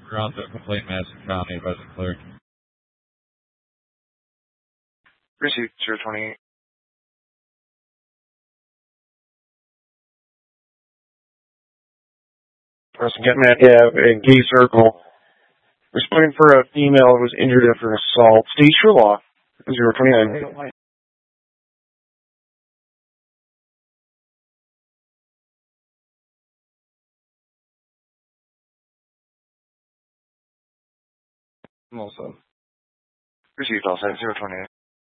Ground to complaint Madison County, President Clerk. Received 028. Person getting at in Gay Circle. Responding for a female who was injured after an assault. State Law 029. Also. Received all set 028.